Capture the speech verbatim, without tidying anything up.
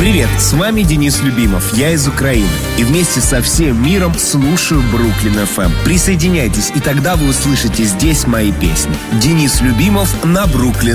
Привет, с вами Денис Любимов, я из Украины. И вместе со всем миром слушаю Бруклин эф эм. Присоединяйтесь, и тогда вы услышите здесь мои песни. Денис Любимов на Бруклин